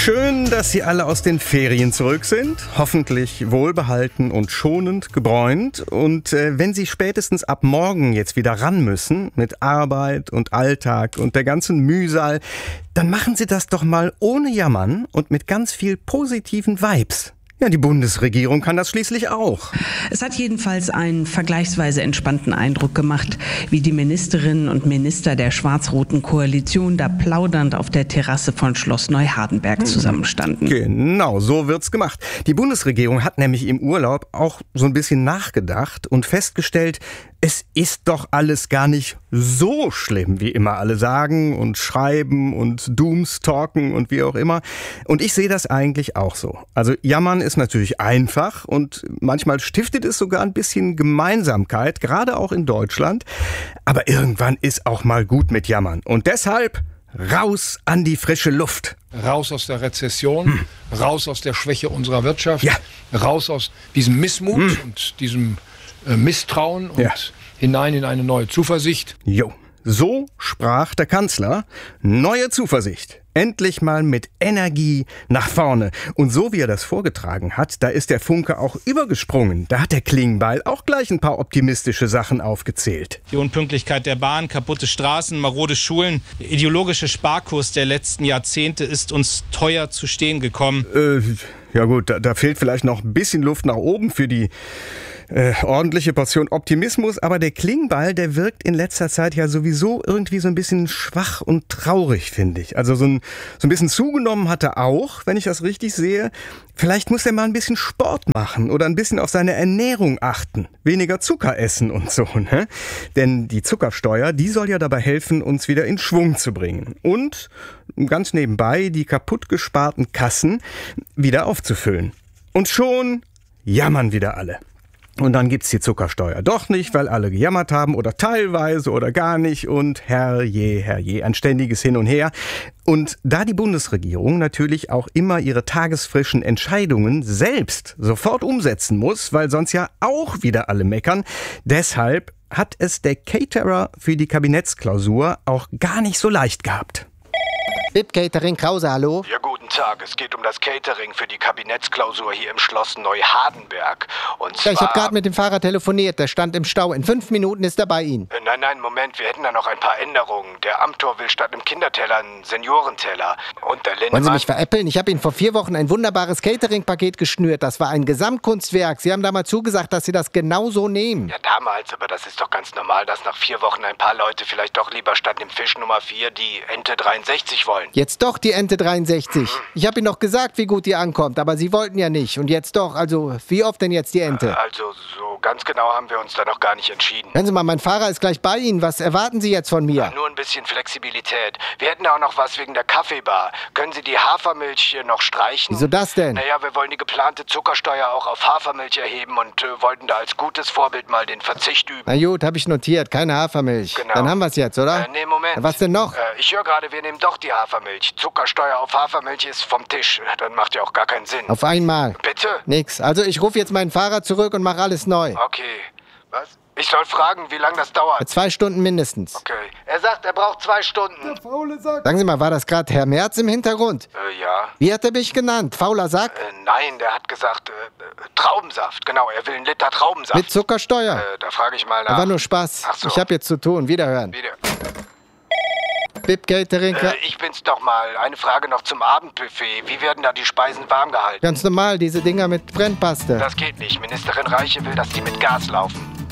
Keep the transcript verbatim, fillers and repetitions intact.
Schön, dass Sie alle aus den Ferien zurück sind. Hoffentlich wohlbehalten und schonend gebräunt. Und äh, wenn Sie spätestens ab morgen jetzt wieder ran müssen mit Arbeit und Alltag und der ganzen Mühsal, dann machen Sie das doch mal ohne Jammern und mit ganz viel positiven Vibes. Ja, die Bundesregierung kann das schließlich auch. Es hat jedenfalls einen vergleichsweise entspannten Eindruck gemacht, wie die Ministerinnen und Minister der schwarz-roten Koalition da plaudernd auf der Terrasse von Schloss Neuhardenberg zusammenstanden. Genau, so wird's gemacht. Die Bundesregierung hat nämlich im Urlaub auch so ein bisschen nachgedacht und festgestellt, es ist doch alles gar nicht so schlimm, wie immer alle sagen und schreiben und doomstalken und wie auch immer. Und ich sehe das eigentlich auch so. Also jammern ist natürlich einfach und manchmal stiftet es sogar ein bisschen Gemeinsamkeit, gerade auch in Deutschland. Aber irgendwann ist auch mal gut mit Jammern. Und deshalb raus an die frische Luft. Raus aus der Rezession, hm. raus aus der Schwäche unserer Wirtschaft, ja. raus aus diesem Missmut hm. und diesem äh, Misstrauen und ja. hinein in eine neue Zuversicht. Jo, so sprach der Kanzler. Neue Zuversicht. Endlich mal mit Energie nach vorne. Und so wie er das vorgetragen hat, da ist der Funke auch übergesprungen. Da hat der Klingbeil auch gleich ein paar optimistische Sachen aufgezählt. Die Unpünktlichkeit der Bahn, kaputte Straßen, marode Schulen. Der ideologische Sparkurs der letzten Jahrzehnte ist uns teuer zu stehen gekommen. Äh, ja gut, da, da fehlt vielleicht noch ein bisschen Luft nach oben für die Äh, ordentliche Portion Optimismus, aber der Klingbeil, der wirkt in letzter Zeit ja sowieso irgendwie so ein bisschen schwach und traurig, finde ich. Also so ein, so ein bisschen zugenommen hat er auch, wenn ich das richtig sehe. Vielleicht muss er mal ein bisschen Sport machen oder ein bisschen auf seine Ernährung achten. Weniger Zucker essen und so, ne? Denn die Zuckersteuer, die soll ja dabei helfen, uns wieder in Schwung zu bringen. Und ganz nebenbei die kaputt gesparten Kassen wieder aufzufüllen. Und schon jammern wieder alle. Und dann gibt's die Zuckersteuer doch nicht, weil alle gejammert haben oder teilweise oder gar nicht und herrje, herrje, ein ständiges Hin und Her. Und da die Bundesregierung natürlich auch immer ihre tagesfrischen Entscheidungen selbst sofort umsetzen muss, weil sonst ja auch wieder alle meckern, deshalb hat es der Caterer für die Kabinettsklausur auch gar nicht so leicht gehabt. B I P Catering Krause, hallo? Ja, guten Tag. Es geht um das Catering für die Kabinettsklausur hier im Schloss Neuhardenberg. Und zwar... Ja, ich habe gerade mit dem Fahrer telefoniert. Der stand im Stau. In fünf Minuten ist er bei Ihnen. Äh, nein, nein, Moment. Wir hätten da noch ein paar Änderungen. Der Amtor will statt einem Kinderteller einen Seniorenteller. Und der Lindemann... Wollen Sie mich veräppeln? Ich habe Ihnen vor vier Wochen ein wunderbares Catering-Paket geschnürt. Das war ein Gesamtkunstwerk. Sie haben damals zugesagt, dass Sie das genau so nehmen. Ja, damals. Aber das ist doch ganz normal, dass nach vier Wochen ein paar Leute vielleicht doch lieber statt dem Fisch Nummer vier die Ente dreiundsechzig wollen. Jetzt doch die Ente dreiundsechzig. Ich habe Ihnen doch gesagt, wie gut die ankommt, aber Sie wollten ja nicht. Und jetzt doch. Also, wie oft denn jetzt die Ente? Also, so ganz genau haben wir uns da noch gar nicht entschieden. Hören Sie mal, mein Fahrer ist gleich bei Ihnen. Was erwarten Sie jetzt von mir? Ja, nur ein bisschen Flexibilität. Wir hätten auch noch was wegen der Kaffeebar. Können Sie die Hafermilch hier noch streichen? Wieso das denn? Naja, wir wollen die geplante Zuckersteuer auch auf Hafermilch erheben und äh, wollten da als gutes Vorbild mal den Verzicht üben. Na gut, habe ich notiert. Keine Hafermilch. Genau. Dann haben wir es jetzt, oder? Äh, nee, Moment. Na, was denn noch? Äh, ich höre gerade, wir nehmen doch die Hafermilch. Zuckersteuer auf Hafermilch ist vom Tisch. Dann macht ja auch gar keinen Sinn. Auf einmal. Bitte? Nix. Also ich rufe jetzt meinen Fahrer zurück und mache alles neu. Okay. Was? Ich soll fragen, wie lange das dauert. Zwei Stunden mindestens. Okay. Er sagt, er braucht zwei Stunden. Der faule Sack. Sagen Sie mal, war das gerade Herr Merz im Hintergrund? Äh, ja. Wie hat er mich genannt? Fauler Sack? Äh, nein, der hat gesagt, äh, äh, Traubensaft. Genau, er will einen Liter Traubensaft. Mit Zuckersteuer? Äh, da frage ich mal nach. War nur Spaß. Ach so. Ich habe jetzt zu tun. Wiederhören. Wieder. B I P Catering. Äh, ich bin's doch mal. Eine Frage noch zum Abendbuffet. Wie werden da die Speisen warm gehalten? Ganz normal, diese Dinger mit Brennpaste. Das geht nicht. Ministerin Reiche will, dass die mit Gas laufen.